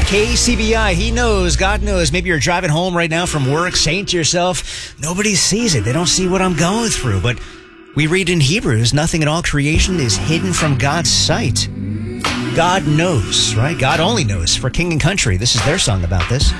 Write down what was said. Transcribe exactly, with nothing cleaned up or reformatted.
K C B I, he knows, God knows. Maybe you're driving home right now from work saying to yourself, nobody sees it. They don't see what I'm going through. But we read in Hebrews, nothing in all creation is hidden from God's sight. God knows, right? God only knows. For King and Country, this is their song about this.